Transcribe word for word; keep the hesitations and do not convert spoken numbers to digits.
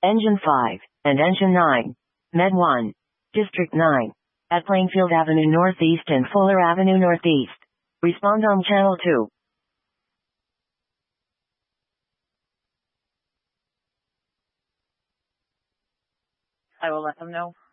Engine five, and Engine nine. Med one. District nine. At Plainfield Avenue Northeast and Fuller Avenue Northeast. Respond on Channel two. I will let them know.